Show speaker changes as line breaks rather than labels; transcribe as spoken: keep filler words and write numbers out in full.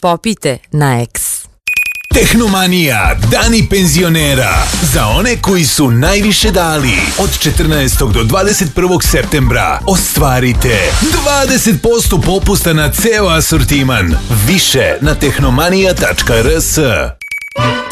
popijte na X.
Tehnomanija, dani penzionera. Za one koji su najviše dali. Od četrnaestog do dvadeset prvog septembra ostvarite dvadeset posto popusta na ceo asortiman. Više na tehnomanija tačka r s.